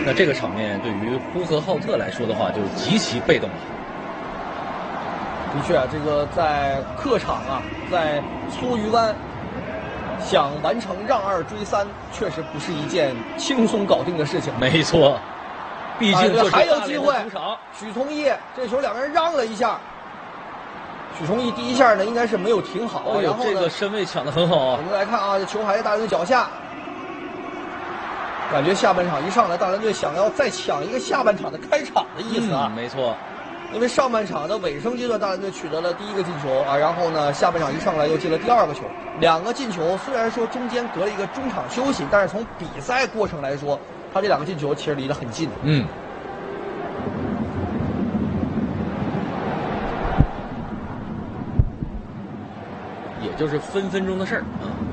那这个场面对于呼和浩特来说的话，就极其被动了。 的确啊，这个在客场啊，在苏鱼湾想完成让2追3，确实不是一件轻松搞定的事情。 没错，毕竟这是还有机会大连的主场。 许崇义这球两个人让了一下，许崇义第一下呢应该是没有停好， 哎呦， 然后呢这个身位抢得很好啊！ 我们来看啊，这球还在大连队脚下，感觉下半场一上来，大连队想要再抢一个下半场的开场的意思啊。 没错。 因为上半场的尾声阶段，大连队取得了第1个进球啊，然后呢，下半场一上来又进了第2个球，2个进球。虽然说中间隔了一个中场休息，但是从比赛过程来说，他这2个进球其实离得很近。 也就是分分钟的事儿啊。